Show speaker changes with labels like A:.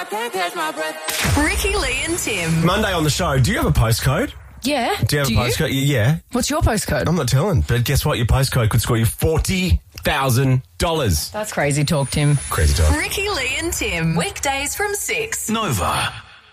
A: can't catch my breath.
B: Ricky, Lee and Tim.
C: Monday on the show, do you have a postcode?
D: Yeah.
C: Do you have a postcode? Yeah.
D: What's your postcode?
C: I'm not telling, but guess what? Your postcode could score you $40,000.
D: That's crazy talk, Tim.
C: Crazy talk.
B: Ricky, Lee and Tim. Weekdays from 6.
E: Nova.